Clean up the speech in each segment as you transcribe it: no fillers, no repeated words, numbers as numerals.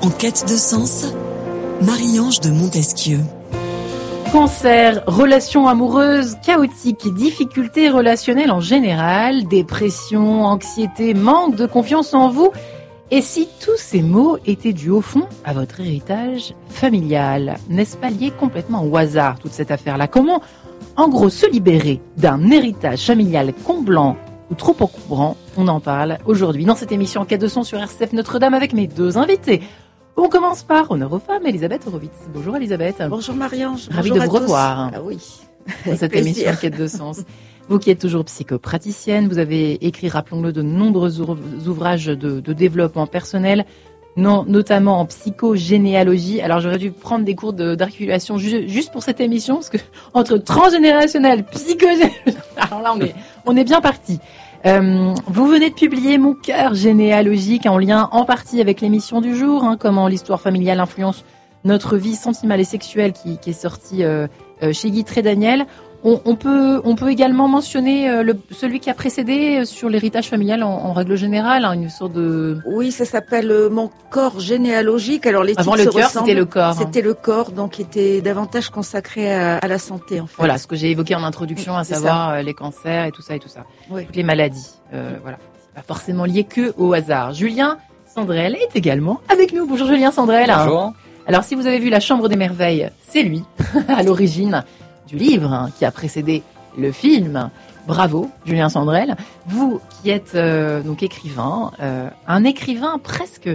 En quête de sens, Marie-Ange de Montesquieu. Cancer, relations amoureuses chaotiques, difficultés relationnelles en général, dépression, anxiété, manque de confiance en vous. Et si tous ces maux étaient dus au fond à votre héritage familial, n'est-ce pas lié complètement au hasard toute cette affaire-là? Comment, en gros, se libérer d'un héritage familial comblant ou trop encombrant? On en parle aujourd'hui dans cette émission En quête de sens sur RCF Notre-Dame avec mes deux invités. On commence par honneur aux femmes, Elisabeth Horowitz. Bonjour Elisabeth. Bonjour Marie-Ange. Ravie de vous revoir. Ah oui. Dans cette émission En quête de sens. Vous qui êtes toujours psychopraticienne, vous avez écrit, rappelons-le, de nombreux ouvrages de développement personnel, notamment en psychogénéalogie. Alors j'aurais dû prendre des cours d'articulation juste pour cette émission, parce que entre transgénérationnel, psychogénéalogie, alors là on est bien parti. Vous venez de publier Mon cœur généalogique en lien en partie avec l'émission du jour, comment l'histoire familiale influence notre vie sentimale et sexuelle, qui est sortie chez Guy Trédaniel. On peut également mentionner celui qui a précédé sur l'héritage familial en règle générale, une sorte de... Oui, ça s'appelle Mon corps généalogique. Alors les Avant titres le cœur, ressemblent. c'était le corps. C'était le corps, donc qui était davantage consacré à la santé en fait. Voilà, ce que j'ai évoqué en introduction, à savoir les cancers et tout ça. Oui. Toutes les maladies. Voilà, c'est pas forcément lié que au hasard. Julien Sandrel est également avec nous. Bonjour Julien Sandrel. Bonjour. Alors si vous avez vu La Chambre des Merveilles, c'est lui à l'origine du livre qui a précédé le film. Bravo, Julien Sandrel. Vous qui êtes donc écrivain, un écrivain presque,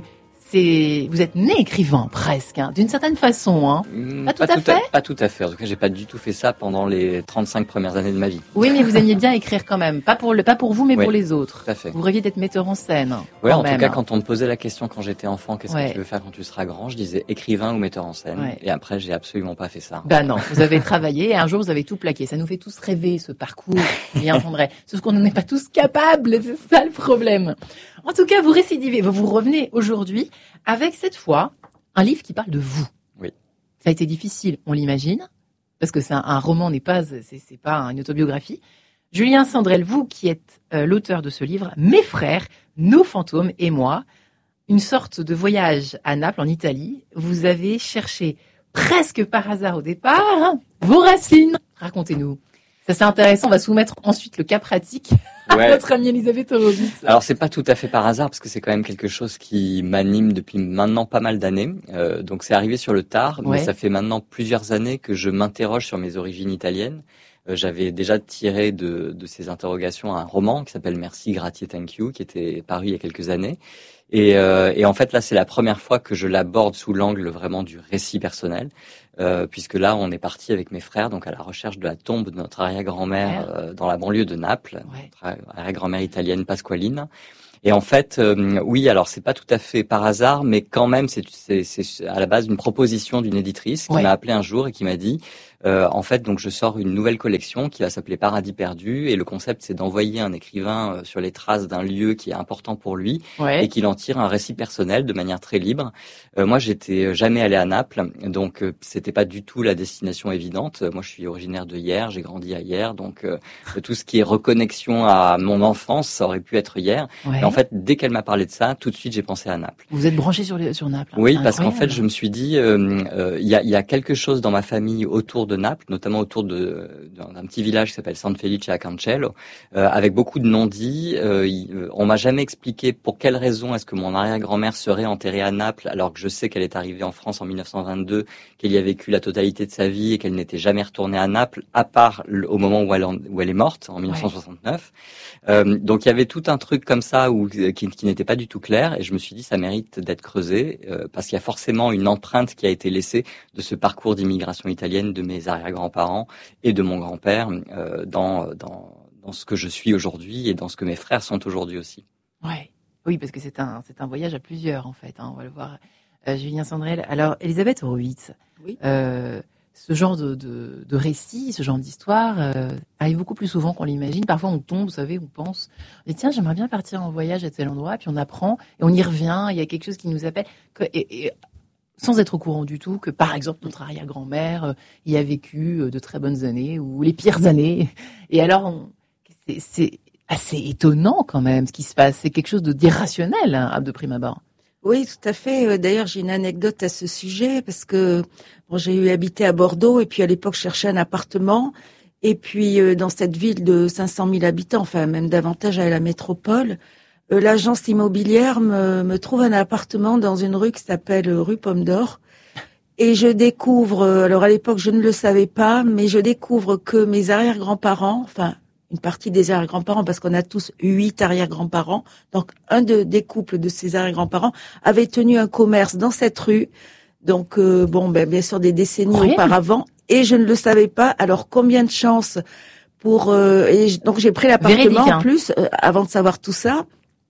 vous êtes né écrivain presque, d'une certaine façon. Pas tout à fait. Pas tout à fait. En tout cas, j'ai pas du tout fait ça pendant les 35 premières années de ma vie. Oui, mais vous aimiez bien écrire quand même. Pas pour vous, mais oui, pour les autres. Tout à fait. Vous rêviez d'être metteur en scène. Oui, en tout cas, quand on me posait la question quand j'étais enfant, qu'est-ce que tu veux faire quand tu seras grand, je disais écrivain ou metteur en scène. Ouais. Et après, j'ai absolument pas fait ça. Non, vous avez travaillé et un jour vous avez tout plaqué. Ça nous fait tous rêver, ce parcours, bien Sandrel. Sauf qu'on n'en est pas tous capables, c'est ça le problème. En tout cas, vous récidivez, vous revenez aujourd'hui avec cette fois un livre qui parle de vous. Oui. Ça a été difficile, on l'imagine, parce que c'est un roman, c'est pas une autobiographie. Julien Sandrel, vous qui êtes l'auteur de ce livre, Mes frères, nos fantômes et moi, une sorte de voyage à Naples en Italie. Vous avez cherché presque par hasard au départ vos racines. Racontez-nous. Ça c'est intéressant, on va soumettre ensuite le cas pratique à notre amie Elisabeth Horowitz. Alors c'est pas tout à fait par hasard parce que c'est quand même quelque chose qui m'anime depuis maintenant pas mal d'années. Donc c'est arrivé sur le tard, mais ça fait maintenant plusieurs années que je m'interroge sur mes origines italiennes. J'avais déjà tiré de ces interrogations un roman qui s'appelle Merci, Grazie, Thank You, qui était paru il y a quelques années. Et en fait là c'est la première fois que je l'aborde sous l'angle vraiment du récit personnel. Puisque là, on est parti avec mes frères, donc à la recherche de la tombe de notre arrière-grand-mère dans la banlieue de Naples, notre arrière-grand-mère italienne Pasqualine. Et en fait, oui, alors c'est pas tout à fait par hasard, mais quand même, c'est à la base une proposition d'une éditrice qui m'a appelé un jour et qui m'a dit, en fait, donc je sors une nouvelle collection qui va s'appeler Paradis perdu, et le concept c'est d'envoyer un écrivain sur les traces d'un lieu qui est important pour lui et qu'il en tire un récit personnel de manière très libre. Moi, j'étais jamais allé à Naples, donc c'était pas du tout la destination évidente. Moi, je suis originaire de Hyères, j'ai grandi à Hyères, donc tout ce qui est reconnexion à mon enfance, ça aurait pu être Hyères. Et en fait, dès qu'elle m'a parlé de ça, tout de suite, j'ai pensé à Naples. Vous êtes branché sur Naples. Oui, parce qu'en fait, je me suis dit, il y a quelque chose dans ma famille autour de Naples, notamment autour d'un petit village qui s'appelle San Felice a Cancello, avec beaucoup de non-dits. On m'a jamais expliqué pour quelle raison est-ce que mon arrière-grand-mère serait enterrée à Naples, alors que je sais qu'elle est arrivée en France en 1922, qu'elle y a vécu la totalité de sa vie et qu'elle n'était jamais retournée à Naples, à part au moment où elle est morte, en 1969. Donc il y avait tout un truc comme ça qui n'était pas du tout clair, et je me suis dit ça mérite d'être creusé, parce qu'il y a forcément une empreinte qui a été laissée de ce parcours d'immigration italienne de mes arrière-grands-parents et de mon grand-père dans ce que je suis aujourd'hui et dans ce que mes frères sont aujourd'hui aussi. Oui, parce que c'est un voyage à plusieurs en fait, on va le voir. Julien Sandrel. Alors Elisabeth Horowitz, ce genre de récit, ce genre d'histoire arrive beaucoup plus souvent qu'on l'imagine. Parfois on tombe, vous savez, on pense, et tiens, j'aimerais bien partir en voyage à tel endroit, puis on apprend et on y revient, il y a quelque chose qui nous appelle, sans être au courant du tout que, par exemple, notre arrière-grand-mère y a vécu de très bonnes années ou les pires années. Et alors, c'est assez étonnant quand même ce qui se passe. C'est quelque chose d'irrationnel de prime abord. Oui, tout à fait. D'ailleurs, j'ai une anecdote à ce sujet parce que j'ai eu habité à Bordeaux et puis à l'époque, je cherchais un appartement. Et puis, dans cette ville de 500 000 habitants, enfin même davantage à la métropole, l'agence immobilière me trouve un appartement dans une rue qui s'appelle rue Pomme d'Or. Et je découvre, alors à l'époque, je ne le savais pas, mais je découvre que mes arrière-grands-parents, enfin une partie des arrière-grands-parents, parce qu'on a tous 8 arrière-grands-parents. Donc, des couples de ces arrière-grands-parents avait tenu un commerce dans cette rue. Donc, bien sûr, des décennies auparavant. Et je ne le savais pas. Alors, combien de chance pour... donc, j'ai pris l'appartement en plus, avant de savoir tout ça.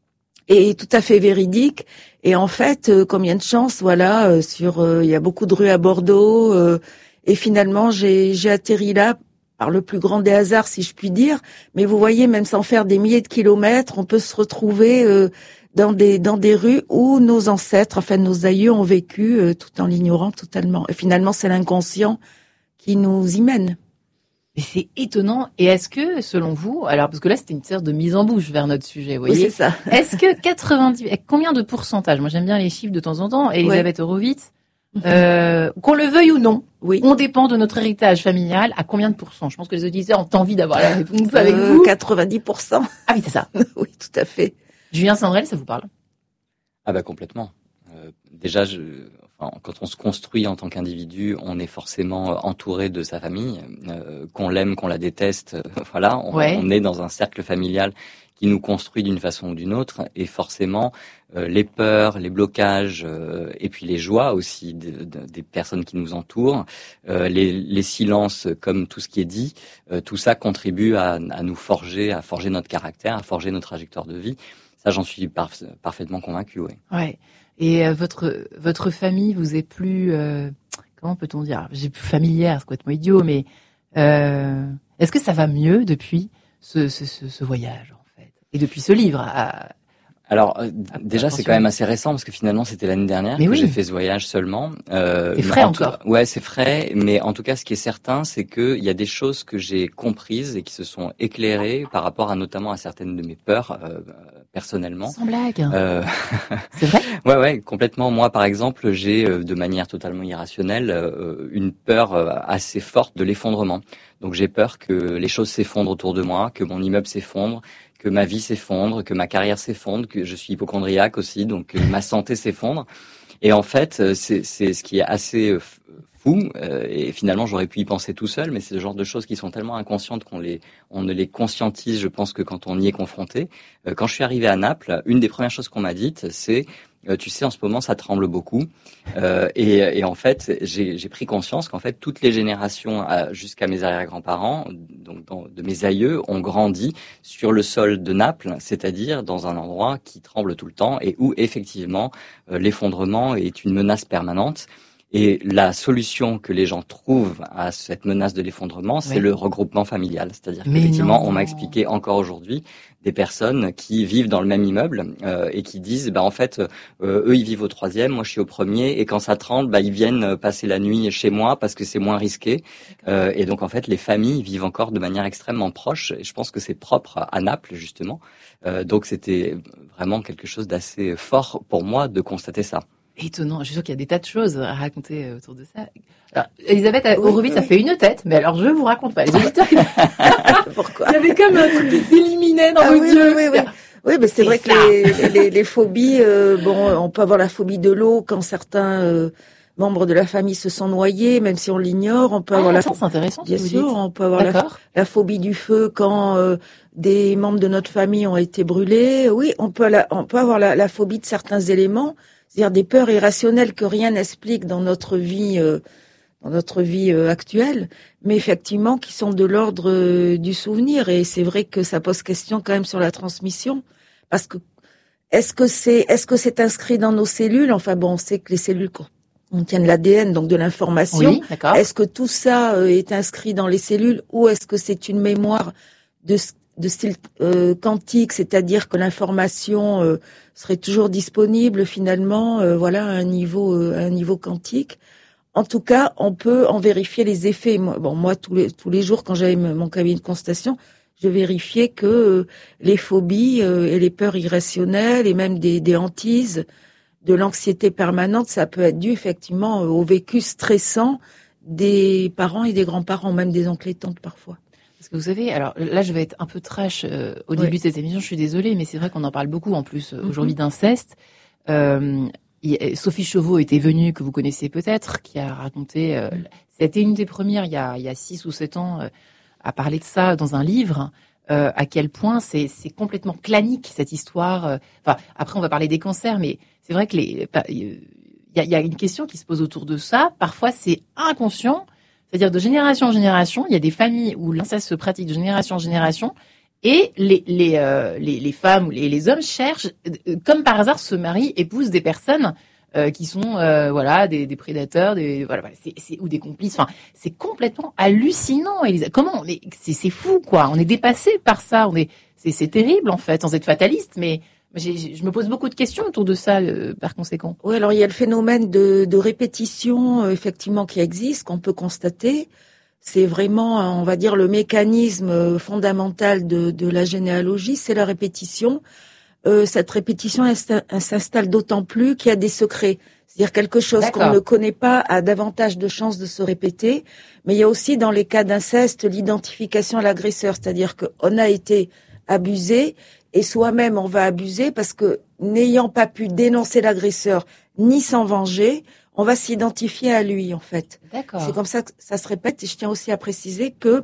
Et tout à fait véridique. Et en fait, combien de chance, voilà, il y a beaucoup de rues à Bordeaux. Et finalement, j'ai atterri là par le plus grand des hasards, si je puis dire. Mais vous voyez, même sans faire des milliers de kilomètres, on peut se retrouver dans des rues où nos ancêtres, enfin nos aïeux, ont vécu tout en l'ignorant totalement. Et finalement, c'est l'inconscient qui nous y mène. Mais c'est étonnant. Et est-ce que, selon vous, alors parce que là c'était une sorte de mise en bouche vers notre sujet, vous voyez. Oui, c'est ça. Est-ce que combien de pourcentage, moi j'aime bien les chiffres de temps en temps, Elisabeth Horowitz, qu'on le veuille ou non, on dépend de notre héritage familial à combien de pourcents? Je pense que les auditeurs ont envie d'avoir la réponse avec vous. 90%. Ah oui, c'est ça. Oui, tout à fait. Julien Sandrel, ça vous parle? Ah bah complètement. Déjà, quand on se construit en tant qu'individu, on est forcément entouré de sa famille, qu'on l'aime, qu'on la déteste. Voilà, on est dans un cercle familial qui nous construit d'une façon ou d'une autre, et forcément les peurs, les blocages, et puis les joies aussi des personnes qui nous entourent, les silences, comme tout ce qui est dit, tout ça contribue à nous forger, à forger notre caractère, à forger notre trajectoire de vie. Ça, j'en suis parfaitement convaincu, oui. Ouais. Et votre famille vous est plus, comment peut-on dire, j'ai plus familière, c'est complètement idiot, mais est-ce que ça va mieux depuis ce voyage en fait, et depuis ce livre Alors déjà c'est quand même assez récent parce que finalement c'était l'année dernière que j'ai fait ce voyage seulement. C'est frais encore. Ouais, c'est frais, mais en tout cas ce qui est certain c'est que il y a des choses que j'ai comprises et qui se sont éclairées par rapport à notamment à certaines de mes peurs personnellement. Sans blague. C'est vrai? Ouais, complètement. Moi par exemple j'ai de manière totalement irrationnelle une peur assez forte de l'effondrement. Donc j'ai peur que les choses s'effondrent autour de moi, que mon immeuble s'effondre, que ma vie s'effondre, que ma carrière s'effondre, que je suis hypocondriaque aussi, donc que ma santé s'effondre. Et en fait, c'est ce qui est assez fou, et finalement j'aurais pu y penser tout seul, mais c'est le genre de choses qui sont tellement inconscientes on ne les conscientise, je pense, que quand on y est confronté. Quand je suis arrivé à Naples, une des premières choses qu'on m'a dites, c'est tu sais, en ce moment, ça tremble beaucoup. Et en fait, j'ai pris conscience qu'en fait, toutes les générations jusqu'à mes arrière-grands-parents, donc de mes aïeux, ont grandi sur le sol de Naples, c'est-à-dire dans un endroit qui tremble tout le temps et où effectivement l'effondrement est une menace permanente. Et la solution que les gens trouvent à cette menace de l'effondrement, c'est le regroupement familial. C'est-à-dire qu'effectivement, on m'a expliqué encore aujourd'hui des personnes qui vivent dans le même immeuble et qui disent, en fait, eux ils vivent au 3e, moi je suis au 1er, et quand ça tremble, ils viennent passer la nuit chez moi parce que c'est moins risqué. Et donc en fait, les familles vivent encore de manière extrêmement proche. Et je pense que c'est propre à Naples justement. Donc c'était vraiment quelque chose d'assez fort pour moi de constater ça. Étonnant, je suis sûre qu'il y a des tas de choses à raconter autour de ça. Alors, Elisabeth Horowitz, ça fait une tête, mais alors je vous raconte pas. Les auditeurs, pourquoi? Il y avait comme un truc qui s'éliminait dans vos yeux. Oui, mais c'est vrai que les phobies, on peut avoir la phobie de l'eau quand certains membres de la famille se sont noyés, même si on l'ignore. On peut avoir c'est intéressant. Bien sûr, on peut avoir la phobie du feu quand des membres de notre famille ont été brûlés. Oui, on peut avoir la phobie de certains éléments. C'est-à-dire des peurs irrationnelles que rien n'explique dans notre vie actuelle, mais effectivement qui sont de l'ordre du souvenir. Et c'est vrai que ça pose question quand même sur la transmission, parce que est-ce que c'est inscrit dans nos cellules? Enfin bon, on sait que les cellules contiennent l'ADN, donc de l'information. Oui, d'accord. Est-ce que tout ça est inscrit dans les cellules, ou est-ce que c'est une mémoire de style quantique, c'est-à-dire que l'information serait toujours disponible finalement, à un niveau quantique. En tout cas, on peut en vérifier les effets. Moi, tous les jours, quand j'avais mon cabinet de constatation, je vérifiais que les phobies et les peurs irrationnelles et même des hantises de l'anxiété permanente, ça peut être dû effectivement au vécu stressant des parents et des grands-parents, même des oncles et tantes parfois. Parce que vous savez, alors là, je vais être un peu trash au début de cette émission, je suis désolée, mais c'est vrai qu'on en parle beaucoup en plus aujourd'hui d'inceste. Sophie Chauveau était venue, que vous connaissez peut-être, qui a raconté, c'était une des premières il y a 6 ou 7 ans, à parler de ça dans un livre, à quel point c'est complètement clanique cette histoire. Enfin, après on va parler des cancers, mais c'est vrai que il y a une question qui se pose autour de ça. Parfois c'est inconscient. C'est-à-dire de génération en génération, il y a des familles où l'inceste se pratique de génération en génération, et les femmes ou les hommes cherchent, comme par hasard, se marient, épousent des personnes qui sont des prédateurs, ou des complices. Enfin, c'est complètement hallucinant. Comment c'est fou quoi. On est dépassé par ça. C'est terrible en fait, sans être fataliste, mais je me pose beaucoup de questions autour de ça, par conséquent. Oui, alors il y a le phénomène de répétition, effectivement, qui existe, qu'on peut constater. C'est vraiment, on va dire, le mécanisme fondamental de la généalogie, c'est la répétition. Cette répétition, elle s'installe d'autant plus qu'il y a des secrets. C'est-à-dire quelque chose qu'on ne connaît pas a davantage de chances de se répéter. Mais il y a aussi, dans les cas d'inceste, l'identification à l'agresseur. C'est-à-dire qu'on a été abusé, et soi-même on va abuser parce que n'ayant pas pu dénoncer l'agresseur ni s'en venger, on va s'identifier à lui en fait. D'accord. C'est comme ça que ça se répète, et je tiens aussi à préciser que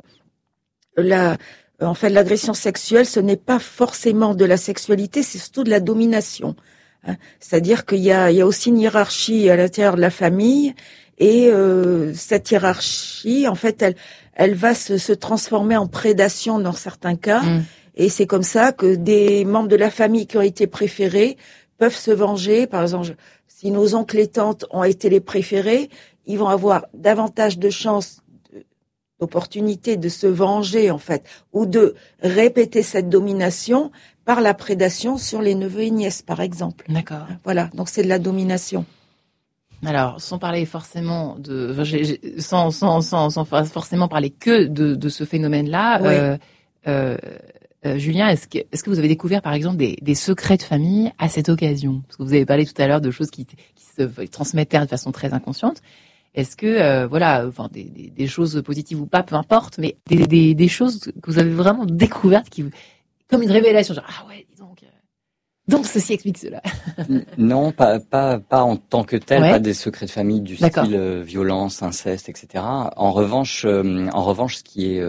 l'agression sexuelle, ce n'est pas forcément de la sexualité, c'est surtout de la domination. C'est-à-dire qu'il y a aussi une hiérarchie à l'intérieur de la famille, et cette hiérarchie, en fait, elle va se transformer en prédation dans certains cas. Et c'est comme ça que des membres de la famille qui ont été préférés peuvent se venger. Par exemple, si nos oncles et tantes ont été les préférés, ils vont avoir davantage de chances, d'opportunités de se venger, en fait, ou de répéter cette domination par la prédation sur les neveux et nièces, par exemple. D'accord. Voilà, donc c'est de la domination. Alors, sans parler forcément sans forcément parler que de ce phénomène-là, oui. Julien, est-ce que vous avez découvert par exemple des secrets de famille à cette occasion? Parce que vous avez parlé tout à l'heure de choses qui se transmettaient de façon très inconsciente. Est-ce que des choses positives ou pas, peu importe, mais des choses que vous avez vraiment découvertes comme une révélation, genre ah ouais, dis donc ceci explique cela. Non, pas en tant que tel, pas des secrets de famille du style violence, inceste, etc. En revanche, ce qui est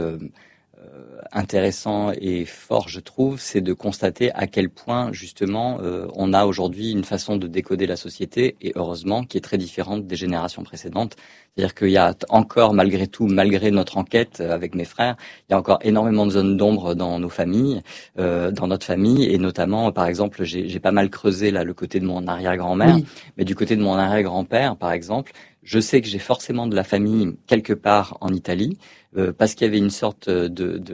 intéressant et fort, je trouve, c'est de constater à quel point, justement, on a aujourd'hui une façon de décoder la société, et heureusement, qui est très différente des générations précédentes. C'est-à-dire qu'il y a encore, malgré tout, malgré notre enquête avec mes frères, il y a encore énormément de zones d'ombre dans nos familles, dans notre famille, et notamment, par exemple, j'ai pas mal creusé là le côté de mon arrière-grand-mère, oui. Mais du côté de mon arrière-grand-père, par exemple, je sais que j'ai forcément de la famille quelque part en Italie, parce qu'il y avait une sorte de